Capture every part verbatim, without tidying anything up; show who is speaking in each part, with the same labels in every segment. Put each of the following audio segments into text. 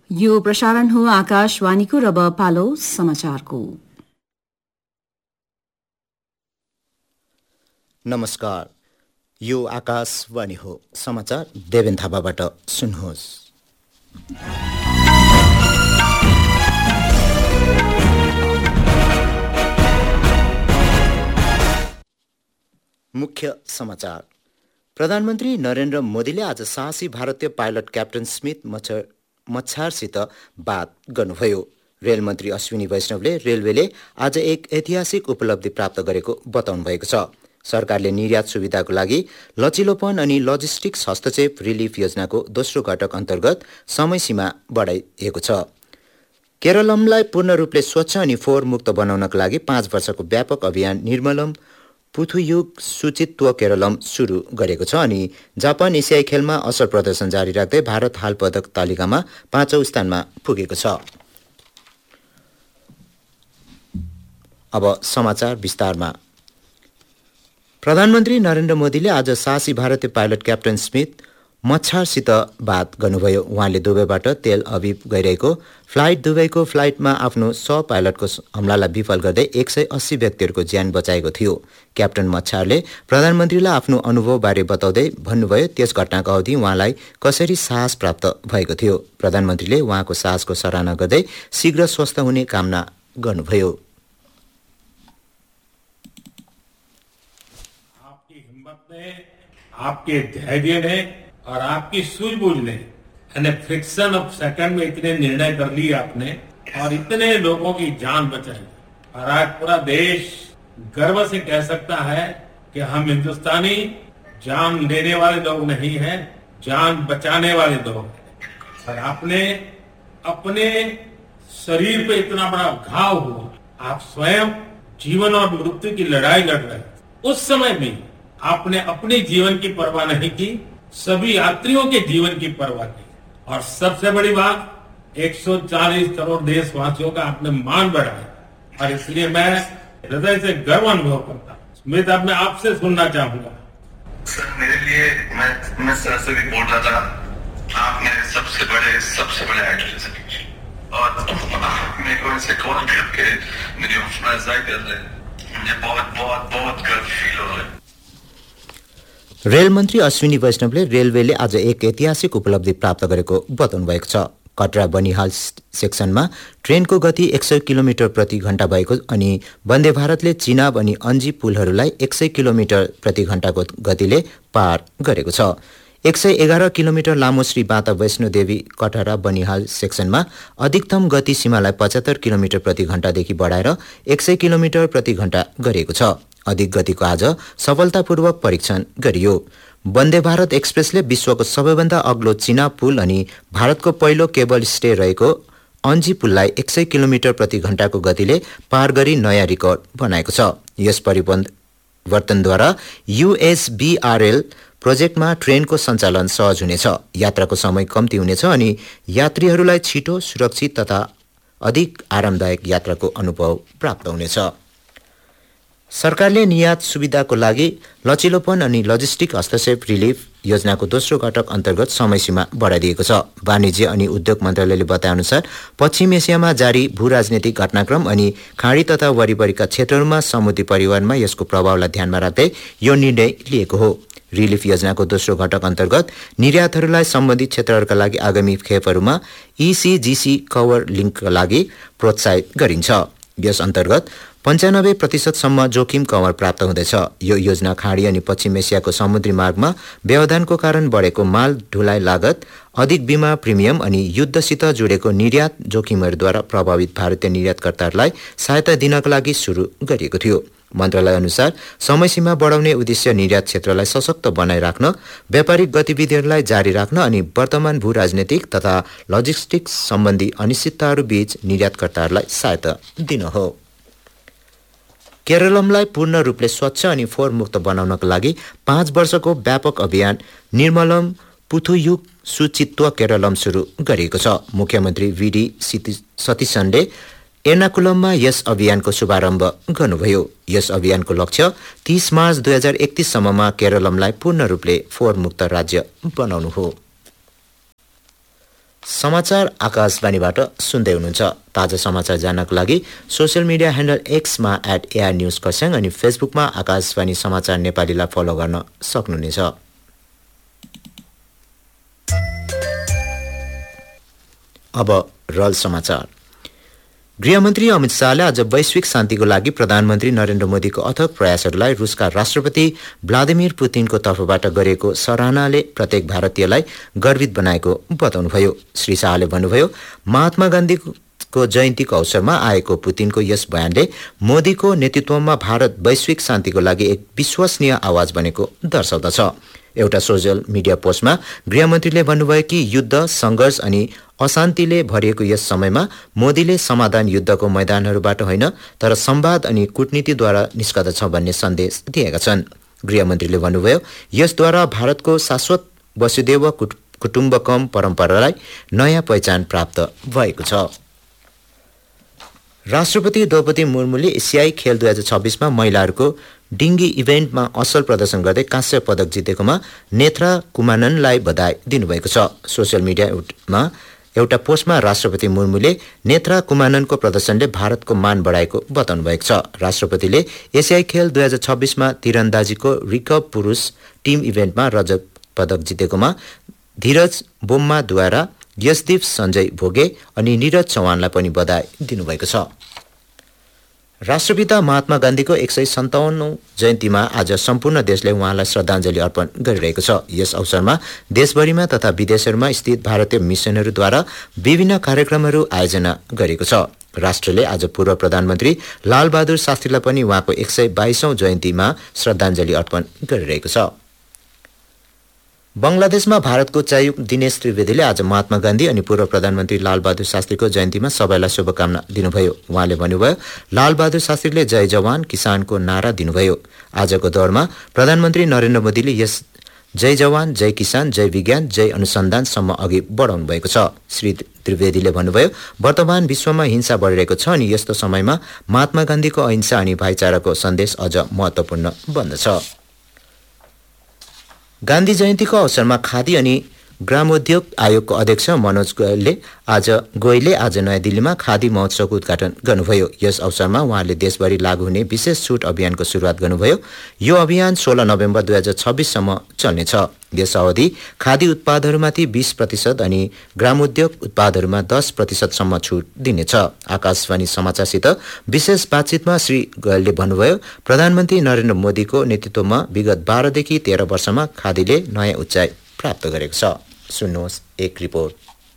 Speaker 1: यो प्रसारण हो आकाशवाणीको र अब पालो समाचारको।
Speaker 2: नमस्कार, यो आकाशवाणी हो। समाचार देवेन थापाबाट सुन्नुहोस्। मुख्य समाचार। प्रधानमन्त्री नरेन्द्र मोदीले आज साहसी भारतीय पाइलट क्याप्टन स्मिथ मच्छर मच्छारसित बात गर्नुभयो। रेल मन्त्री अश्विनी वैष्णवले रेलवेले आज एक ऐतिहासिक उपलब्धि प्राप्त गरेको बताउनु भएको छ। सरकारले निर्यात सुविधाको लागि लचिलोपन अनि लजिस्टिक्स हस्तक्षेप रिलिफ योजनाको दोस्रो घटक अन्तर्गत समय सीमा बढाइएको छ। केरलमलाई पूर्ण रूपले स्वच्छ अनि फोहोर मुक्त बनाउनका लागि पाँच वर्षको व्यापक अभियान निर्मलम पुथुयुग शुचित्व केरलम सुरु गरेको छ अनि जापान एसियाई खेलमा असल प्रदर्शन जारी राख्दै भारत हाल पदक तालिकामा पाँचौं स्थानमा पुगेको छ। अब समाचार विस्तारमा। प्रधानमन्त्री नरेन्द्र मोदीले आज साहसी भारतीय पाइलट क्याप्टन स्मिथ मच्छारसित बात गर्नुभयो। उहाँले दुबईबाट तेल अभिव गइरहेको फ्लाइट दुबईको फ्लाइटमा आफ्नो सह पाइलटको हमलालाई विफल गर्दै एक सय अस्सी व्यक्तिहरूको ज्यान बचाएको थियो। क्याप्टन मच्छारले प्रधानमन्त्रीलाई आफ्नो अनुभवबारे बताउँदै भन्नुभयो त्यस घटनाको अवधि उहाँलाई कसरी साहस प्राप्त भएको थियो। प्रधानमन्त्रीले उहाँको साहसको सराहना गर्दै शीघ्र स्वस्थ हुने कामना गर्नुभयो।
Speaker 3: आपकी हिम्मत ने, आपके धैर्य ने और आपकी सूझबूझ ने यानी फ्रिक्शन ऑफ सेकंड में इतने निर्णय कर लिए आपने और इतने लोगों की जान बचाई और आज पूरा देश गर्व से कह सकता है कि हम हिंदुस्तानी जान लेने वाले लोग नहीं हैं, जान बचाने वाले लोग हैं। और आपने अपने शरीर पे इतना बड़ा घाव हुआ, आप स्वयं जीवन और मृत्यु की लड़ाई लड़ रहे हैं। उस समय भी आपने अपने जीवन की परवाह नहीं की, सभी यात्रियों के जीवन की परवाह की और सबसे बड़ी बात एक सौ चालीस करोड़ देशवासियों का आपने मान बढ़ाया और इसलिए मैं हृदय से गर्व अनुभव करता हूँ। स्मिथ, अब मैं आपसे सुनना चाहूंगा।
Speaker 4: सर, मेरे लिए मैं मैं सर से भी बोल रहा था, आप मेरे सबसे बड़े सबसे बड़े आइडल हैं और मेरे को ऐसे कॉल करके मेरी हौसला अफजाई कर रहे हैं। मुझे बहुत बहुत बहुत गर्व फील हो रहा है।
Speaker 2: रेल मन्त्री अश्विनी वैष्णवले रेलवेले आज एक ऐतिहासिक उपलब्धि प्राप्त गरेको बताउनु भएको छ। कटरा बनिहाल सेक्सनमा ट्रेनको गति एक सय किलोमिटर प्रति घण्टा भएको अनि वन्दे भारतले चिनाब अनि अन्जी पुलहरूलाई एक सय किलोमिटर प्रति घण्टाको गतिले पार गरेको छ। एक सय एघार किलोमिटर लामो श्री माता वैष्णोदेवी कटरा बनिहाल सेक्सनमा अधिकतम गति सीमालाई पचहत्तर किलोमिटर प्रति घण्टादेखि बढाएर एक सय किलोमिटर प्रति घण्टा गरिएको छ। अधिक गतिको आज सफलतापूर्वक परीक्षण गरियो। वन्दे भारत एक्सप्रेसले विश्वको सबैभन्दा अग्लो चिनाब पुल अनि भारतको पहिलो केबल स्टे रहेको अन्जी पुललाई एक सय किलोमिटर प्रति घण्टाको गतिले पार गरी नयाँ रेकर्ड बनाएको छ। यस परिवर्तनद्वारा युएसबीआरएल प्रोजेक्टमा ट्रेनको सञ्चालन सहज हुनेछ, यात्राको समय कम्ती हुनेछ अनि यात्रीहरूलाई छिटो, सुरक्षित तथा अधिक आरामदायक यात्राको अनुभव प्राप्त हुनेछ। सरकारले निर्यात सुविधाको लागि लचिलोपन अनि लजिस्टिक हस्तक्षेप रिलिफ योजनाको दोस्रो घटक अन्तर्गत समय सीमा बढाइदिएको छ। वाणिज्य अनि उद्योग मन्त्रालयले बताएअनुसार पश्चिम एसियामा जारी भू राजनीतिक घटनाक्रम अनि खाडी तथा वरिपरिका क्षेत्रहरूमा समुद्री परिवहनमा यसको प्रभावलाई ध्यानमा राख्दै यो निर्णय लिएको हो। रिलिफ योजनाको दोस्रो घटक अन्तर्गत निर्यातहरूलाई सम्बन्धित क्षेत्रहरूका लागि आगामी खेपहरूमा इसिजिसी कभर लिङ्कका लागि प्रोत्साहित गरिन्छ। यस अन्तर्गत पन्चानब्बे प्रतिशतसम्म जोखिम कभर प्राप्त हुँदैछ। यो योजना खाडी अनि पश्चिम एसियाको समुद्री मार्गमा व्यवधानको कारण बढेको माल ढुलाई लागत, अधिक बिमा प्रिमियम अनि युद्धसित जोडेको निर्यात जोखिमहरूद्वारा प्रभावित भारतीय निर्यातकर्ताहरूलाई सहायता दिनका लागि सुरु गरिएको थियो। मन्त्रालय अनुसार समय सीमा बढाउने उद्देश्य निर्यात क्षेत्रलाई सशक्त बनाइराख्न, व्यापारिक गतिविधिहरूलाई जारी राख्न अनि वर्तमान भू राजनीतिक तथा लजिस्टिक्स सम्बन्धी अनिश्चितताहरू बीच निर्यातकर्ताहरूलाई सहायता दिन हो। केरलमलाई पूर्ण रूपले स्वच्छ अनि फोहोर मुक्त बनाउनका लागि पाँच वर्षको व्यापक अभियान निर्मलम पुथुयुग शुचित्व केरलम सुरु गरिएको छ। मुख्यमन्त्री वीडी सतीशनले एर्नाकुलममा यस अभियानको शुभारम्भ गर्नुभयो। यस अभियानको लक्ष्य तीस मार्च दुई हजार एकतीस सम्ममा केरलमलाई पूर्ण रूपले फोहोर मुक्त राज्य बनाउनु हो। समाचार आकाशवाणीबाट सुन्दै हुनुहुन्छ। ताजा समाचार जान्नको लागि social media handle एक्समा at AR news Kurseong अनि फेसबुकमा आकाशवाणी समाचार नेपालीलाई फलो गर्न सक्नुहुनेछ। अब रल समाचार। गृहमन्त्री अमित शाहले आज वैश्विक शान्तिको लागि प्रधानमन्त्री नरेन्द्र मोदीको अथक प्रयासहरूलाई रुसका राष्ट्रपति भ्लादिमिर पुतिनको तर्फबाट गरिएको सराहनाले प्रत्येक भारतीयलाई गर्वित बनाएको बताउनुभयो। श्री शाहले भन्नुभयो, महात्मा गान्धीको जयन्तीको अवसरमा आएको पुतिनको यस बयानले मोदीको नेतृत्वमा भारत वैश्विक शान्तिको लागि एक विश्वसनीय आवाज बनेको दर्शाउँदछ। एउटा सोशल मिडिया पोस्टमा गृहमन्त्रीले भन्नुभयो कि युद्ध, सङ्घर्ष अनि अशान्तिले भरिएको यस समयमा मोदीले समाधान युद्धको मैदानहरूबाट होइन तर संवाद अनि कूटनीतिद्वारा निस्कदछ भन्ने सन्देश दिएका छन्। गृहमन्त्रीले भन्नुभयो, यसद्वारा भारतको शाश्वत वसुदेव कुटुम्बकम परम्परालाई नयाँ पहिचान प्राप्त भएको छ। राष्ट्रपति द्रौपदी मुर्मुले एसियाई खेल दुई हजार छब्बीसमा महिलाहरूको डिङ्गी इभेन्टमा असल प्रदर्शन गर्दै काँस्य पदक जितेकोमा नेत्रा कुमाननलाई बधाई दिनुभएको छ। सोसियल मिडियामा एउटा पोस्टमा राष्ट्रपति मुर्मुले नेत्रा कुमाननको प्रदर्शनले भारतको मान बढाएको बताउनु भएको छ। राष्ट्रपतिले एसियाई खेल दुई हजार छब्बीसमा तीरन्दाजीको रिकर्भ पुरुष टिम इभेन्टमा रजत पदक जितेकोमा धीरज बोम्माद्वारा यशदीप सञ्जय भोगे अनि निरज चौहानलाई पनि बधाई दिनुभएको छ। राष्ट्रपिता महात्मा गान्धीको एक सय सन्ताउन्नौ जयन्तीमा आज सम्पूर्ण देशले उहाँलाई श्रद्धाञ्जली अर्पण गरिरहेको छ। यस अवसरमा देशभरिमा तथा विदेशहरूमा स्थित भारतीय मिसनहरूद्वारा विभिन्न कार्यक्रमहरू आयोजना गरेको छ। राष्ट्रले आज पूर्व प्रधानमन्त्री लालबहादुर शास्त्रीलाई पनि उहाँको एक सय बाइसौं जयन्तीमा श्रद्धाञ्जली अर्पण गरिरहेको छ। बंगलादेशमा भारतको उच्चायुक्त दिनेश त्रिवेदीले आज महात्मा गान्धी अनि पूर्व प्रधानमन्त्री लालबहादुर शास्त्रीको जयन्तीमा सबैलाई शुभकामना दिनुभयो। उहाँले भन्नुभयो, लालबहादुर शास्त्रीले जय जवान किसानको नारा दिनुभयो। आजको दौरमा प्रधानमन्त्री नरेन्द्र मोदीले यस जय जवान, जय किसान, जय विज्ञान, जय अनुसन्धानसम्म अघि बढाउनु भएको छ। श्री त्रिवेदीले भन्नुभयो, वर्तमान विश्वमा हिंसा बढिरहेको छ अनि यस्तो समयमा महात्मा गान्धीको अहिंसा अनि भाइचाराको सन्देश अझ महत्त्वपूर्ण बन्दछ। गान्धी जयन्तीको अवसरमा खादी अनि ग्रामोद्योग आयोगको अध्यक्ष मनोज गोयलले आज गोयलले आज नयाँ दिल्लीमा खादी महोत्सवको उद्घाटन गर्नुभयो। यस अवसरमा उहाँले देशभरि लागू हुने विशेष छुट अभियानको सुरुवात गर्नुभयो। यो अभियान सोह्र नोभेम्बर दुई हजार छब्बीससम्म चल्नेछ। यस अवधि खादी उत्पादहरूमाथि बीस प्रतिशत अनि ग्रामोद्योग उत्पादहरूमा दस प्रतिशतसम्म छुट दिनेछ। आकाशवाणी समाचारसित विशेष बातचितमा श्री गोयलले भन्नुभयो, प्रधानमन्त्री नरेन्द्र मोदीको नेतृत्वमा विगत बाह्रदेखि तेह्र वर्षमा खादीले नयाँ उचाइ प्राप्त गरेको छ। सुन्नुहोस् एक रिपोर्ट।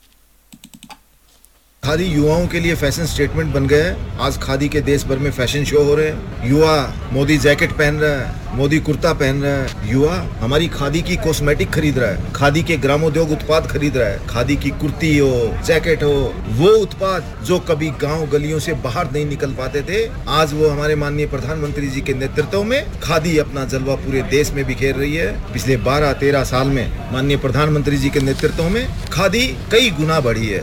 Speaker 5: खादी युवाओं के लिए फैशन स्टेटमेंट बन गया है। आज खादी के देश भर में फैशन शो हो रहे हैं। युवा मोदी जैकेट पहन रहा है, मोदी कुर्ता पहन रहा है। युवा हमारी खादी की कॉस्मेटिक खरीद रहा है, खादी के ग्रामोद्योग उत्पाद खरीद रहा है। खादी की कुर्ती हो, जैकेट हो, वो उत्पाद जो कभी गांव गलियों से बाहर नहीं निकल पाते थे, आज वो हमारे माननीय प्रधानमंत्री जी के नेतृत्व में खादी अपना जलवा पूरे देश में बिखेर रही है। पिछले बारह तेरह साल में माननीय प्रधानमंत्री जी के नेतृत्व में खादी कई गुना बढ़ी है।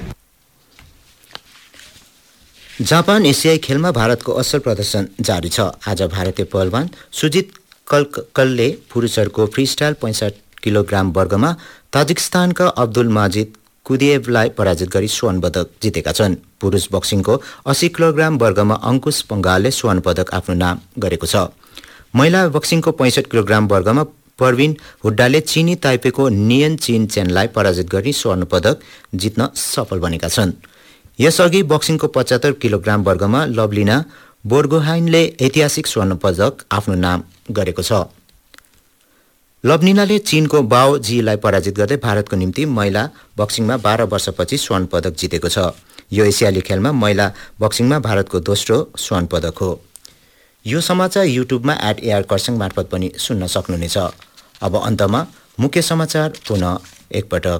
Speaker 2: जापान एसियाई खेलमा भारतको असल प्रदर्शन जारी छ। आज भारतीय पहलवान सुजित कलकलले पुरुषहरूको फ्रीस्टाइल पैंसठ किलोग्राम वर्गमा ताजिकिस्तानका अब्दुल माजिद कुदिएभलाई पराजित गरी स्वर्ण पदक जितेका छन्। पुरुष बक्सिङको अस्सी किलोग्राम वर्गमा अंकुश पंगालले स्वर्ण पदक आफ्नो नाम गरेको छ। महिला बक्सिङको पैंसठ किलोग्राम वर्गमा परवीन हुड्डाले चीनी ताइपेको नियन चिन चेनलाई पराजित गरी स्वर्ण पदक जित्न सफल बनेका छन्। यसअघि बक्सिङको पचहत्तर किलोग्राम वर्गमा लवलिना बोर्गोहाइनले ऐतिहासिक स्वर्ण पदक आफ्नो नाम गरेको छ। लवलिनाले चीनको बाओ जीलाई पराजित गर्दै भारतको निम्ति महिला बक्सिङमा बाह्र वर्षपछि स्वर्ण पदक जितेको छ। यो एसियाली खेलमा महिला बक्सिङमा भारतको दोस्रो स्वर्ण पदक हो। यो समाचार युट्युबमा एट एआर खरसाङ मार्फत पनि सुन्न सक्नुहुनेछ। अब अन्तमा मुख्य समाचार पुनः एकपटक।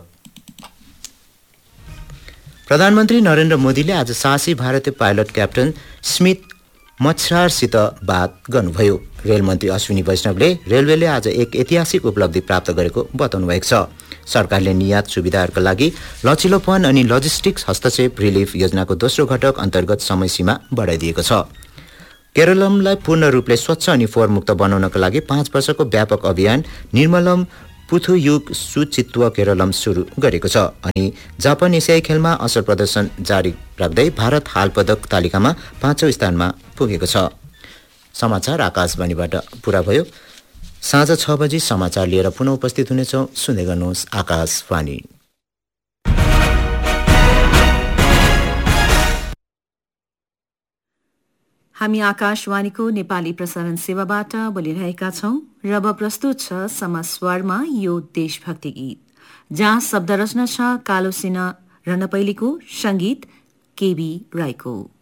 Speaker 2: प्रधानमन्त्री नरेन्द्र मोदीले आज साहसी भारतीय पाइलट क्याप्टन स्मिथ मच्छरारसित बात गर्नुभयो। रेलमन्त्री अश्विनी वैष्णवले रेलवेले आज एक ऐतिहासिक उपलब्धि प्राप्त गरेको बताउनु भएको छ। सरकारले निर्यात सुविधाहरूका लागि लचिलोपन अनि लजिस्टिक्स हस्तक्षेप रिलिफ योजनाको दोस्रो घटक अन्तर्गत समय सीमा बढाइदिएको छ। केरलमलाई पूर्ण रूपले स्वच्छ अनि फोहोर मुक्त बनाउनका लागि पाँच वर्षको व्यापक अभियान निर्मलम पुथु युग सुचित्व केरलम सुरु गरेको छ। अनि जापान एसियाई खेलमा असल प्रदर्शन जारी राख्दै भारत हाल पदक तालिकामा पाँचौं स्थानमा पुगेको छ। समाचार आकाशवाणीबाट पूरा भयो। साँझ छ बजी समाचार लिएर पुनः उपस्थित हुनेछौँ। सुन्दै गर्नुहोस् आकाशवाणी।
Speaker 1: हामी आकाशवाणीको नेपाली प्रसारण सेवाबाट बोलिरहेका छौं। र अब प्रस्तुत छ समास्वारमा यो देशभक्ति गीत, जहाँ शब्द रचना छ कालो सिन्हा रणपैलीको, संगीत केबी राईको।